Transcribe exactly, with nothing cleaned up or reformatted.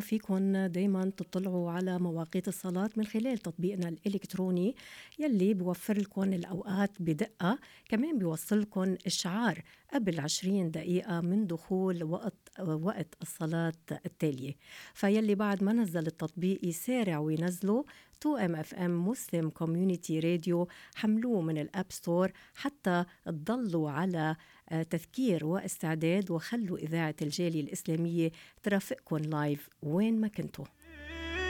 فيكن دايما تطلعوا على مواقيت الصلاة من خلال تطبيقنا الإلكتروني يلي بيوفر لكم الأوقات بدقة. كمان بيوصل لكم إشعار قبل عشرين دقيقة من دخول وقت وقت الصلاة التالية. فيلي بعد ما نزل التطبيق يسارع وينزله تو ام اف ام مسلم كوميونيتي راديو، حملوه من الاب ستور حتى تضلوا على تذكير واستعداد، وخلوا إذاعة الجالية الإسلامية ترافقكم لايف وين ما كنتوا.